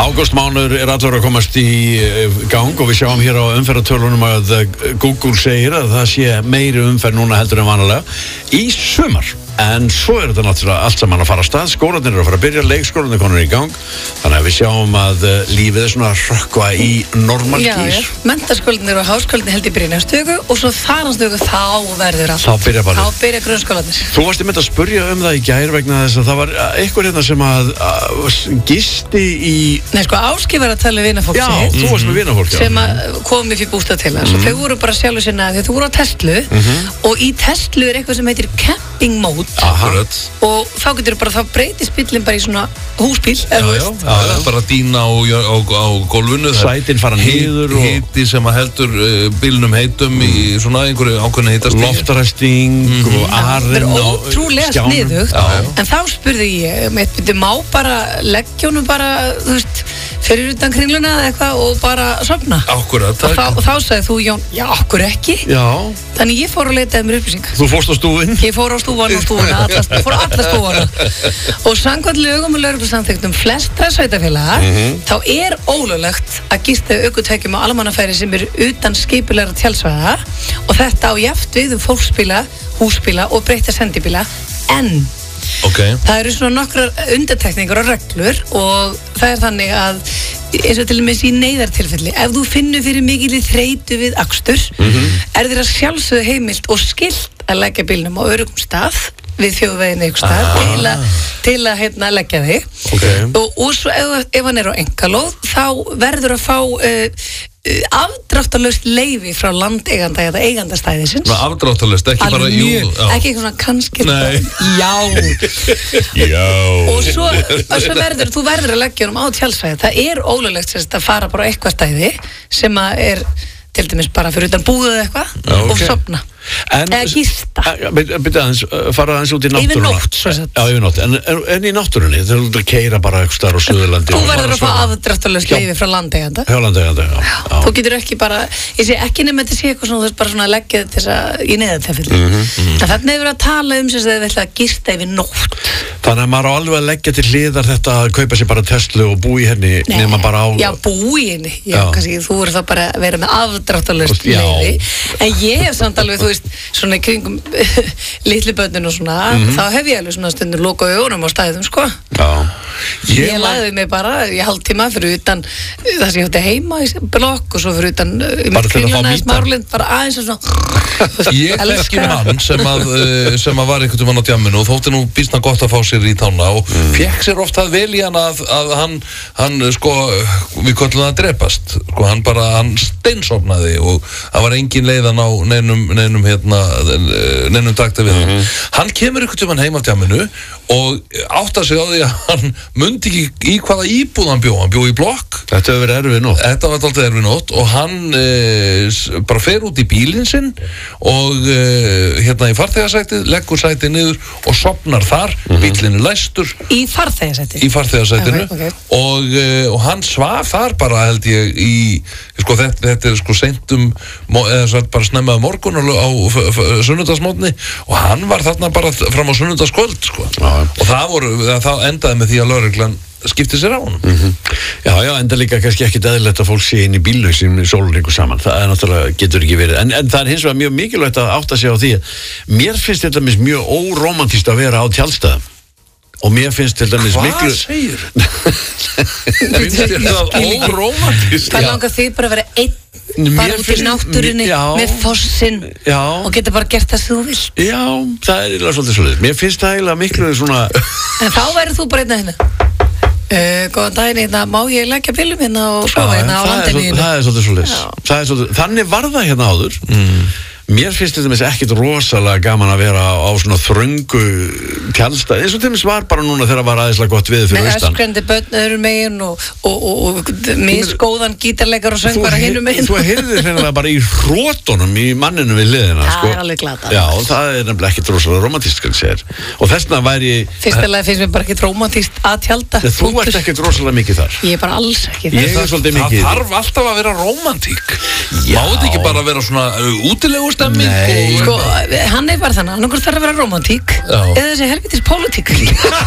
Ágústmánuður allur að komast í gang og við sjáum hér á umferðartölunum að Google segir að það sé meiri umferð núna heldur en vanalega í sumar. En svo þetta náttúrulega allt saman að fara af stað, skólarnir að fara að byrja, leikskólarnir konur í gang, þannig að við sjáum að lífið svona rökkva í normalgís. Já, menntaskólarnir og háskólarnir held í byrja næstu viku og svo þar næstu viku þá verður allt. Þá byrja grunnskólarnir. Þú varst einmitt að spurja það í gær vegna þess að það var einhver hérna sem að gisti í... Nei, sko, Áski var að tala við vinafólk sitt. Já, þú varst með vinafólk, já. Sem að kom upp í bústað til þess. Þau voru bara sjálfur sinna, þau voru á Tesla og í Tesla eitthvað sem heitir camping mode. Og þá getur þá breytist bíllinn bara í svona húsbíl bara dýna á gólfinu, sætin fara niður og hiti sem að heldur bílnum heitum í svona einhverju ákveðnu hitastig, loftaræsting og arinn og skjánum. Ótrúlega sniðugt. En þá spurði ég má bara leggja honum bara, þú veist, fyrir utan kringluna eða eitthvað og bara sofna. Akkurat. Og þá sagði þú, Jón, já, okkur ekki. Já. Þannig ég fór að leita mér upplýsingar. Þú fórst á stúfinn? Ég fór á stúfana, fór á alla stúfana. Og samkvæmt lögum og lögreglusamþykktum flestra sveitarfélaga, þá er ólöglegt að gista ökutækjum á almannafæri sem eru utan skipulegra tjaldsvæða og þetta á jafnt við fólksbíla, húsbíla og breytta sendibíla, en það eru svona nokkrar undantekningar og reglur og það er þannig að eins og til dæmis í neyðartilfelli ef þú finnur fyrir mikilli þreytu við akstur er þér að sjálfsögðu heimilt og skylt að leggja bílnum á öruggum stað við þjóðveginn einhver stað til að leggja þig og svo ef hann er á einkalóð þá verður að fá afdráttarlaust leyfi frá landeiganda eða eigandastæðisins. Afdráttarlaust, ekki bara ekki eitthvað svona kannski já og svo þú verður að leggja honum á tjaldsvæði. Það er ólöglegt að fara bara á eitthvað stæði sem að er til dæmis bara fyrir utan búðu eða eitthvað og sofna eða gista fara aðeins út í náttúruna yfir nótt en í náttúrunni þegar þú keira bara eitthvað starf á Suðurlandi þú verður að fá afdráttarlaust leyfi frá landeiganda þú getur ekki bara ég sé ekki nema þetta sé eitthvað svona þú veist bara svona að leggja þessa í neyðartilfelli en þannig hefur að tala sem þið ætla að gista yfir nótt þannig að maður á alveg að leggja til hliðar þetta að kaupa sér bara Tesla og búi henni nema bara á búi henni kannski þú verður það bara að vera með afdráttarlaust leyfi en ég hef samt alveg þú veist svona í kringum litlu börnin og svona þá hef ég alveg svona stundur lokað augunum á stæðum sko ég lagði mig bara í hálftíma fyrir utan það sem ég átti heima í blokk og svo fyrir utan bara til að fá mýta bara aðeins og svona ég þekki mann sem að var einhvern veginn á djamminu og þótti nú býsna gott að fá sér í tána og fekk sér oft það vel í hann að hann sko við köllum það að drepast sko hann steinsofnaði og það var engin leiðan á neinum takti við hann kemur einhvern veginn heim af djamminu og átta sig á því að hann mundi ekki í hvaða íbúð hann bjó í blokk. Þetta hefur verið erfið nótt. Þetta var alltaf erfið nótt og hann bara fer út í bílinn sinn og hérna í farþegasætið, leggur sætið niður og sofnar þar, bílinn er læstur. Í farþegasætið? Í farþegasætinu og hann svaf þar bara held ég í, sko þetta er sko seint eða bara snemmaði morgun á sunnudagsmótni og hann var þarna bara fram á sunnudagskvöld sko. Og það endaði með því að lögreglan skipti sér á honum. Já, enda líka kannski ekki eðlilegt að fólk sé inn í bíllausum í sólringu saman. Það er náttúrulega, getur ekki verið. En það er hins vegar mjög mikilvægt að átta sig á því að mér finnst þetta mjög óromantískt að vera á tjaldstæðum. Og mér finnst til dæmis miklu... Hvað segir? Finnst þér það óromantískt? Það langar því bara að vera einn bara út í náttúrunni með fossinn og geta bara gert það sem þú vilt. Já, það er eiginlega svolítið svolítið. Mér finnst það eiginlega miklu svona... En þá verður þú bara einna hérna. Góðan daginn hérna, má ég leggja bílum hérna og sofa hérna á landinu hérna? Það er svolítið svolítið. Þannig var það hérna áður. Mér finnst þetta ekkert rosalega gaman að vera á svona þröngu tjaldstæði, eins og til dæmis var bara núna þegar var aðeinslega gott veður fyrir austan. Með öskrandi börn öðrum megin og misgóðan gítarleikar og söngvara hinum megin. Þú heyrðir hreinlega bara í hrótunum í manninu við hliðina. Það er alveg glata. Já, það er nefnilega ekkert rosalega romantískt, kann ég segja. Og þessna væri... Fyrstilega finnst mér bara ekkert romantískt að tjalda. Þú ert ekkert rosalega mikið þar. Ég er bara alls ekki þar. Ég er svolítið mikið. Það þarf alltaf að vera rómantík. Má þetta ekki bara vera svona útilegu stemming? Sko, hann er bara þannig, hann þarf að vera romantík eða þessi helvitis pólitík